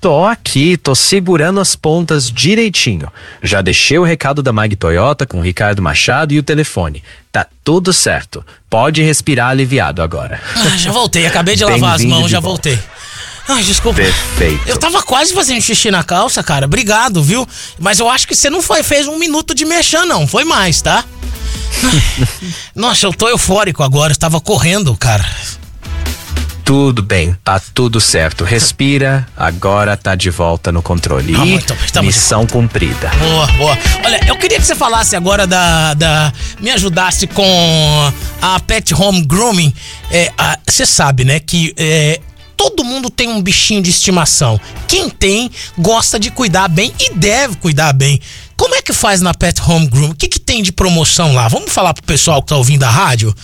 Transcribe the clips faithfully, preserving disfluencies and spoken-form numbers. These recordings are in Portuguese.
Tô aqui, tô segurando as pontas direitinho. Já deixei o recado da Mag Toyota com o Ricardo Machado e o telefone. Tá tudo certo. Pode respirar aliviado agora. Ah, já voltei, acabei de lavar as mãos, já volta. voltei. Ai, desculpa. Perfeito. Eu tava quase fazendo xixi na calça, cara. Obrigado, viu? Mas eu acho que você não foi, fez um minuto de mexer, não. Foi mais, tá? Nossa, eu tô eufórico agora. Eu tava correndo, cara. Tudo bem, tá tudo certo. Respira, agora tá de volta no controle. Ah, e muito, missão cumprida. Boa, boa. Olha, eu queria que você falasse agora da... da me ajudasse com a Pet Home Grooming. É, você sabe, né, que... É, todo mundo tem um bichinho de estimação. Quem tem, gosta de cuidar bem e deve cuidar bem. Como é que faz na Pet Home Grooming? O que que tem de promoção lá? Vamos falar pro pessoal que tá ouvindo a rádio?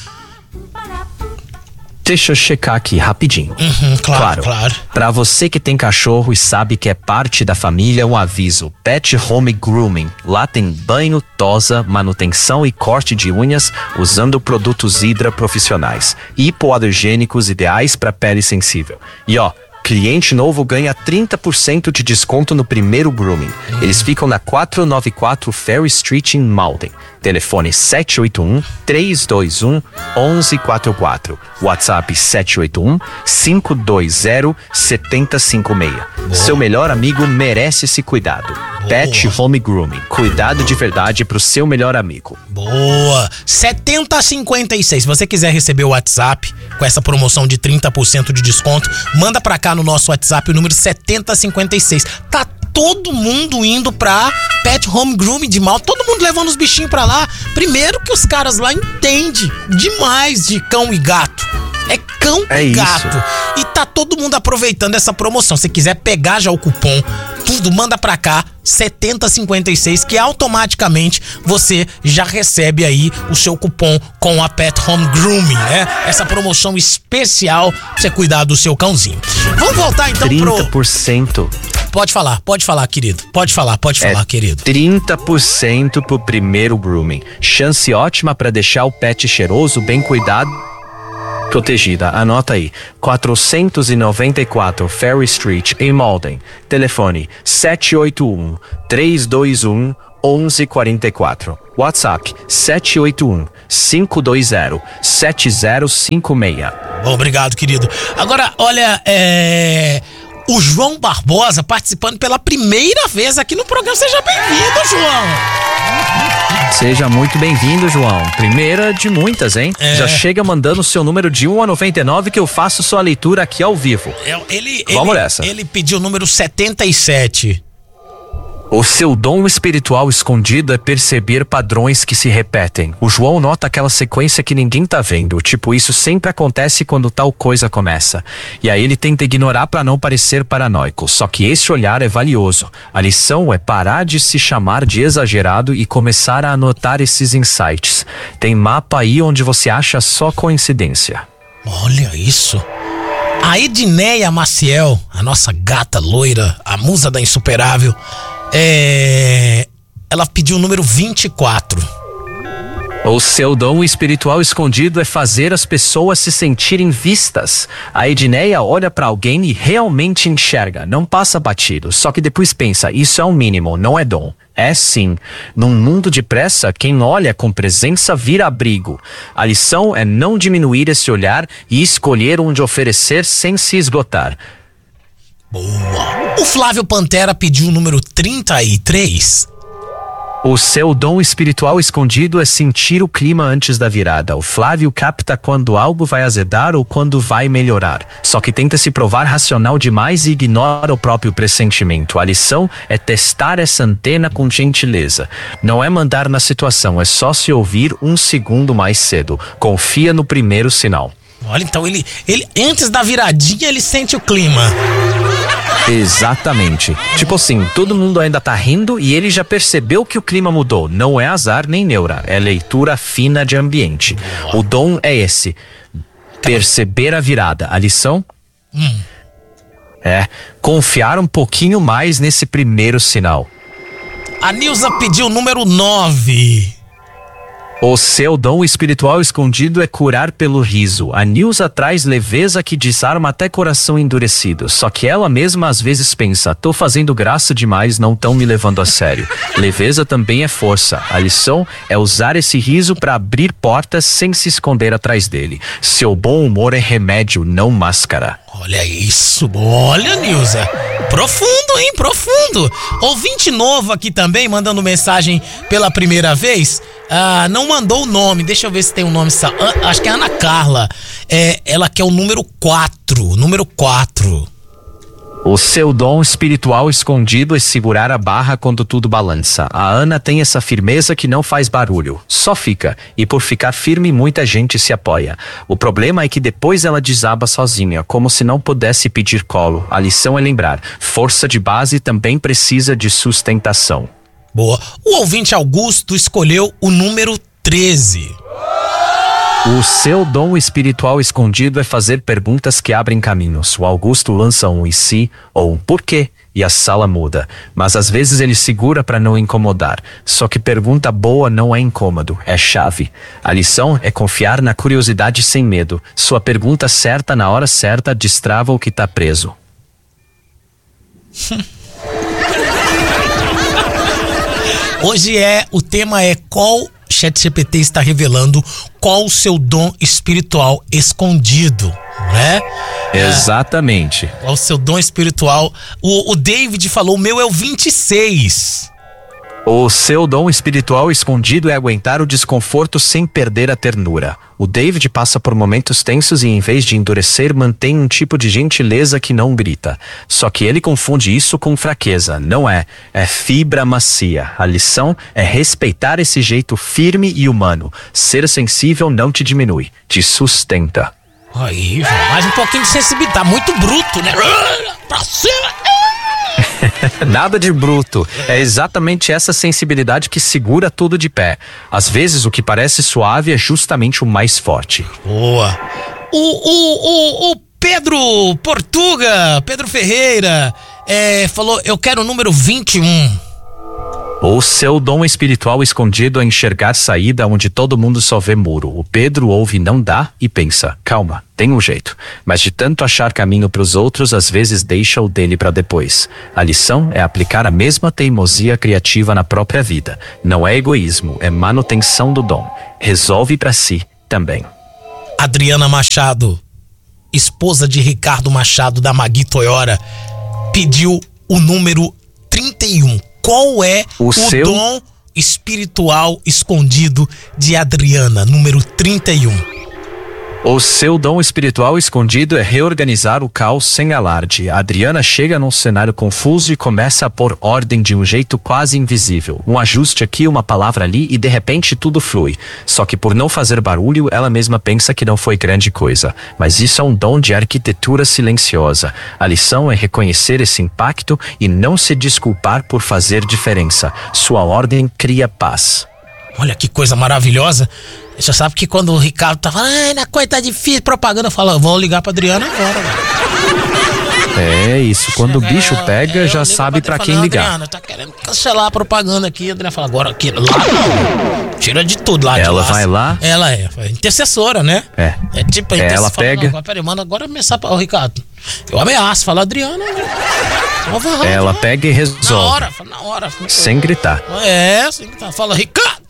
Deixa eu checar aqui rapidinho. Uhum, claro, claro, claro. Pra você que tem cachorro e sabe que é parte da família, um aviso. Pet Home Grooming. Lá tem banho, tosa, manutenção e corte de unhas usando produtos Hydra profissionais. Hipoalergênicos ideais para pele sensível. E ó, cliente novo ganha trinta por cento de desconto no primeiro grooming. Hum. Eles ficam na quatrocentos e noventa e quatro Ferry Street em Malden. Telefone sete oito um, três dois um, um um quatro quatro. WhatsApp sete oito um, cinco dois zero, sete zero cinco seis. Boa. Seu melhor amigo merece esse cuidado. Boa. Pet Home Grooming. Cuidado de verdade pro seu melhor amigo. Boa! setenta e cinquenta e seis. Se você quiser receber o WhatsApp com essa promoção de trinta por cento de desconto, manda pra cá no nosso WhatsApp o número setenta e cinquenta e seis. Tá todo mundo indo pra Pet Home Grooming de mal, todo mundo levando os bichinhos pra lá. Primeiro que os caras lá entendem demais de cão e gato. É cão é e gato. Isso. E tá todo mundo aproveitando essa promoção. Se quiser pegar já o cupom, tudo, manda pra cá, setenta e cinquenta e seis, que automaticamente você já recebe aí o seu cupom com a Pet Home Grooming, né? Essa promoção especial pra você cuidar do seu cãozinho. Vamos voltar então pro... trinta por cento. Pode falar, pode falar, querido. Pode falar, pode falar, é querido. trinta por cento pro primeiro grooming. Chance ótima pra deixar o pet cheiroso, bem cuidado, protegida. Anota aí. quatrocentos e noventa e quatro Ferry Street em Malden. Telefone sete oito um, três dois um, um um quatro quatro. WhatsApp sete oito um, cinco dois zero, sete zero cinco seis. Bom, obrigado, querido. Agora, olha, é... o João Barbosa participando pela primeira vez aqui no programa. Seja bem-vindo, João. Seja muito bem-vindo, João. Primeira de muitas, hein? É. Já chega mandando o seu número de um a noventa e nove que eu faço sua leitura aqui ao vivo. Ele, Vamos ele, nessa. Ele pediu o número setenta e sete. O seu dom espiritual escondido é perceber padrões que se repetem. O João nota aquela sequência que ninguém tá vendo. Tipo, isso sempre acontece quando tal coisa começa. E aí ele tenta ignorar para não parecer paranoico. Só que esse olhar é valioso. A lição é parar de se chamar de exagerado e começar a anotar esses insights. Tem mapa aí onde você acha só coincidência. Olha isso. A Edneia Maciel, a nossa gata loira, a musa da Insuperável, É... ela pediu o número vinte e quatro. O seu dom espiritual escondido é fazer as pessoas se sentirem vistas. A Edneia olha pra alguém e realmente enxerga, não passa batido. Só que depois pensa, isso é um mínimo, não é dom. É sim. Num mundo de pressa, quem olha com presença vira abrigo. A lição é não diminuir esse olhar e escolher onde oferecer sem se esgotar. Boa. O Flávio Pantera pediu o número trinta e três. O seu dom espiritual escondido é sentir o clima antes da virada. O Flávio capta quando algo vai azedar ou quando vai melhorar. Só que tenta se provar racional demais e ignora o próprio pressentimento. A lição é testar essa antena com gentileza. Não é mandar na situação, é só se ouvir um segundo mais cedo. Confia no primeiro sinal. Olha, então ele, ele antes da viradinha ele sente o clima. Exatamente. Tipo assim, todo mundo ainda tá rindo e ele já percebeu que o clima mudou. Não é azar nem neura, é leitura fina de ambiente. O dom é esse. Perceber a virada. A lição? Hum. É, confiar um pouquinho mais nesse primeiro sinal. A Nilza pediu o número nove. O seu dom espiritual escondido é curar pelo riso. A Nilza traz leveza que desarma até coração endurecido. Só que ela mesma às vezes pensa, tô fazendo graça demais, não tão me levando a sério. Leveza também é força. A lição é usar esse riso para abrir portas sem se esconder atrás dele. Seu bom humor é remédio, não máscara. Olha isso, olha, Nilza. Profundo, hein? Profundo. Ouvinte novo aqui também, mandando mensagem pela primeira vez. Ah, não mandou o nome, deixa eu ver se tem um nome. Acho que é Ana Carla. É, ela quer o número quatro. Número quatro. O seu dom espiritual escondido é segurar a barra quando tudo balança. A Ana tem essa firmeza que não faz barulho, só fica. E por ficar firme, muita gente se apoia. O problema é que depois ela desaba sozinha, como se não pudesse pedir colo. A lição é lembrar, força de base também precisa de sustentação. Boa. O ouvinte Augusto escolheu o número treze. O seu dom espiritual escondido é fazer perguntas que abrem caminhos. O Augusto lança um e se ou um porquê e a sala muda. Mas às vezes ele segura para não incomodar. Só que pergunta boa não é incômodo, é chave. A lição é confiar na curiosidade sem medo. Sua pergunta certa na hora certa destrava o que tá preso. Hoje é, o tema é qual ChatGPT está revelando qual o seu dom espiritual escondido, né? Exatamente. É, qual o seu dom espiritual. O, o David falou, o meu é o vinte e seis. O seu dom espiritual escondido é aguentar o desconforto sem perder a ternura. O David passa por momentos tensos e em vez de endurecer, mantém um tipo de gentileza que não grita. Só que ele confunde isso com fraqueza. Não é. É fibra macia. A lição é respeitar esse jeito firme e humano. Ser sensível não te diminui, te sustenta. Aí, mais um pouquinho de sensibilidade. Tá muito bruto, né? Pra cima! Nada de bruto. É exatamente essa sensibilidade que segura tudo de pé. Às vezes o que parece suave é justamente o mais forte. Boa. O, o, o, o Pedro Portuga, Pedro Ferreira, é, falou, eu quero o número vinte e um. O seu dom espiritual escondido é enxergar saída onde todo mundo só vê muro. O Pedro ouve não dá e pensa, calma, tem um jeito. Mas de tanto achar caminho para os outros, às vezes deixa o dele para depois. A lição é aplicar a mesma teimosia criativa na própria vida. Não é egoísmo, é manutenção do dom. Resolve para si também. Adriana Machado, esposa de Ricardo Machado da Magui Toyora, pediu o número trinta e um. Qual é o, o seu... dom espiritual escondido de Adriana, número trinta e um? O seu dom espiritual escondido é reorganizar o caos sem alarde. A Adriana chega num cenário confuso e começa a pôr ordem de um jeito quase invisível. Um ajuste aqui, uma palavra ali e de repente tudo flui. Só que por não fazer barulho, ela mesma pensa que não foi grande coisa. Mas isso é um dom de arquitetura silenciosa. A lição é reconhecer esse impacto e não se desculpar por fazer diferença. Sua ordem cria paz. Olha que coisa maravilhosa. Você sabe que quando o Ricardo tá falando, ai, na coisa tá difícil, propaganda, eu falo, vou ligar pra Adriana agora. É isso, quando o bicho pega, é, já sabe pra quem ligar. Adriana, tá querendo cancelar a propaganda aqui. A Adriana fala, agora aqui, lá não. Tira de tudo lá. Ela vai lá? Ela é, é intercessora, né? É. É tipo, é, ela fala, pega. Não, peraí, manda agora ameaçar pra o Ricardo. Eu ameaço, fala, Adriana. Vai, ela vai. Pega e resolve. Na hora, na hora. Sem gritar. É, sem gritar. Fala, Ricardo.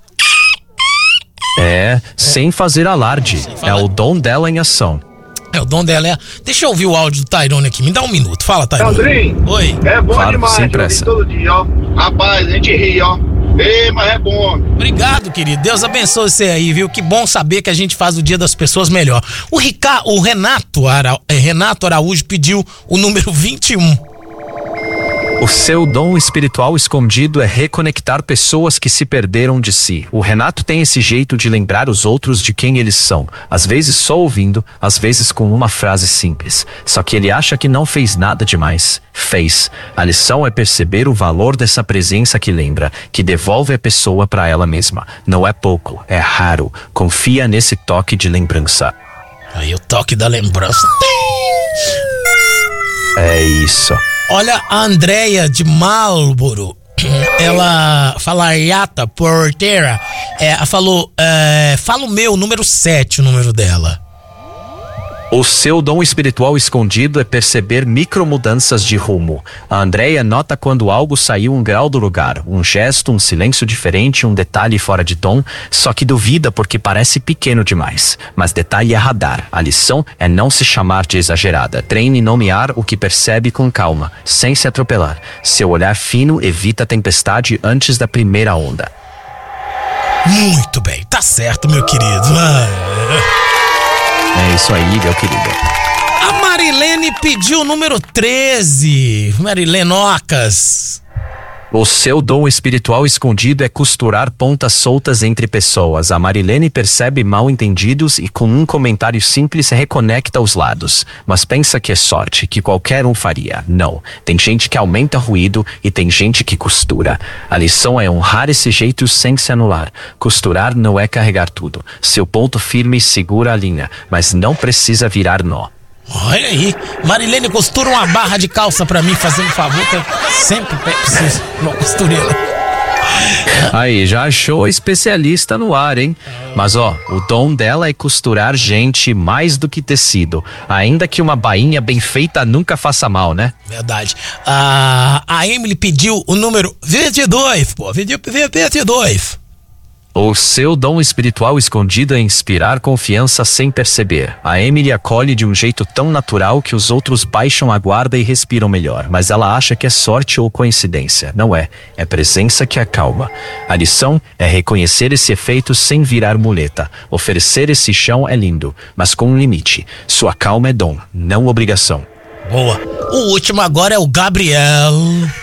É, é, sem fazer alarde. Sem é o dom dela em ação. É, o dom dela é... Deixa eu ouvir o áudio do Tyrone aqui. Me dá um minuto. Fala, Tyrone. Sandrinho. Oi. É bom claro, demais. Sem pressa. Todo dia, ó. Rapaz, a gente ri, ó. Ei, mas é bom. Obrigado, querido. Deus abençoe você aí, viu? Que bom saber que a gente faz o dia das pessoas melhor. O, Rica... o Renato, Ara... Renato Araújo pediu o número vinte e um. O seu dom espiritual escondido é reconectar pessoas que se perderam de si. O Renato tem esse jeito de lembrar os outros de quem eles são. Às vezes só ouvindo, às vezes com uma frase simples. Só que ele acha que não fez nada demais. Fez. A lição é perceber o valor dessa presença que lembra, que devolve a pessoa para ela mesma. Não é pouco, é raro. Confia nesse toque de lembrança. Aí o toque da lembrança. É isso. Olha, a Andréia de Marlboro ela fala Yata Porteira, é, ela falou, é, fala o meu, número sete, o número dela. O seu dom espiritual escondido é perceber micromudanças de rumo. A Andrea nota quando algo saiu um grau do lugar, um gesto, um silêncio diferente, um detalhe fora de tom, só que duvida porque parece pequeno demais. Mas detalhe é radar. A lição é não se chamar de exagerada. Treine nomear o que percebe com calma, sem se atropelar. Seu olhar fino evita a tempestade antes da primeira onda. Muito bem, tá certo, meu querido. É isso aí, meu querido. A Marilene pediu o número treze. Marilenocas. O seu dom espiritual escondido é costurar pontas soltas entre pessoas. A Marilene percebe mal-entendidos e com um comentário simples reconecta os lados. Mas pensa que é sorte, que qualquer um faria. Não. Tem gente que aumenta ruído e tem gente que costura. A lição é honrar esse jeito sem se anular. Costurar não é carregar tudo. Seu ponto firme segura a linha, mas não precisa virar nó. Olha aí, Marilene costura uma barra de calça pra mim, fazendo um favor, que eu sempre preciso de uma costureira. Aí, já achou especialista no ar, hein? Mas ó, o dom dela é costurar gente mais do que tecido. Ainda que uma bainha bem feita nunca faça mal, né? Verdade. Ah, a Emily pediu o número vinte e dois, pô, pediu vinte e dois. O seu dom espiritual escondido é inspirar confiança sem perceber. A Emily acolhe de um jeito tão natural que os outros baixam a guarda e respiram melhor. Mas ela acha que é sorte ou coincidência. Não é. É presença que acalma. A lição é reconhecer esse efeito sem virar muleta. Oferecer esse chão é lindo, mas com um limite. Sua calma é dom, não obrigação. Boa. O último agora é o Gabriel.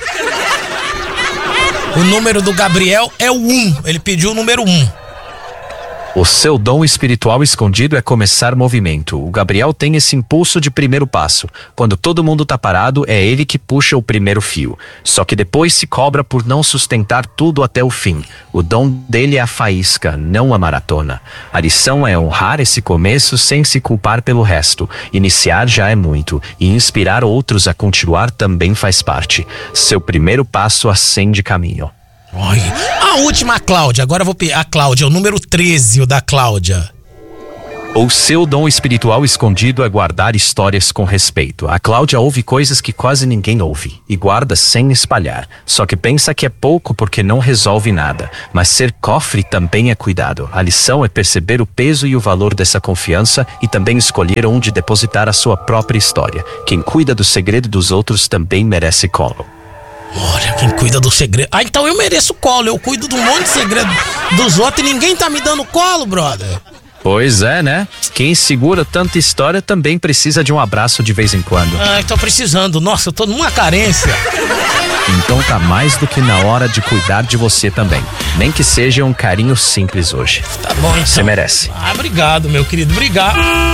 O número do Gabriel é o um. Ele pediu o número um. O seu dom espiritual escondido é começar movimento. O Gabriel tem esse impulso de primeiro passo. Quando todo mundo tá parado, é ele que puxa o primeiro fio. Só que depois se cobra por não sustentar tudo até o fim. O dom dele é a faísca, não a maratona. A lição é honrar esse começo sem se culpar pelo resto. Iniciar já é muito, e inspirar outros a continuar também faz parte. Seu primeiro passo acende caminho. Olha. A última, a Cláudia. Agora eu vou pegar a Cláudia, o número treze, o da Cláudia. O seu dom espiritual escondido é guardar histórias com respeito. A Cláudia ouve coisas que quase ninguém ouve e guarda sem espalhar. Só que pensa que é pouco porque não resolve nada. Mas ser cofre também é cuidado. A lição é perceber o peso e o valor dessa confiança e também escolher onde depositar a sua própria história. Quem cuida do segredo dos outros também merece colo. Olha, quem cuida do segredo. Ah, então eu mereço colo. Eu cuido de um monte de segredo dos outros e ninguém tá me dando colo, brother. Pois é, né? Quem segura tanta história também precisa de um abraço de vez em quando. Ah, tô precisando. Nossa, eu tô numa carência. Então tá mais do que na hora de cuidar de você também. Nem que seja um carinho simples hoje. Tá bom, então. Você merece. Ah, obrigado, meu querido. Obrigado.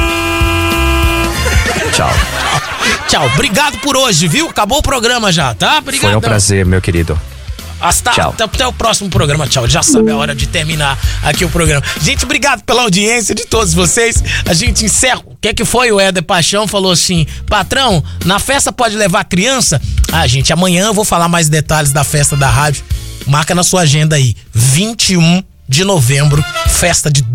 Tchau. Tchau, obrigado por hoje, viu? Acabou o programa já, tá? Obrigado. Foi um prazer, meu querido. Hasta, Tchau. Até, até o próximo programa, tchau. Já sabe a hora de terminar aqui o programa. Gente, obrigado pela audiência de todos vocês. A gente encerra. O que é que foi? O Éder Paixão falou assim: patrão, na festa pode levar criança? Ah, gente, amanhã eu vou falar mais detalhes da festa da rádio. Marca na sua agenda aí, vinte e um de novembro, festa de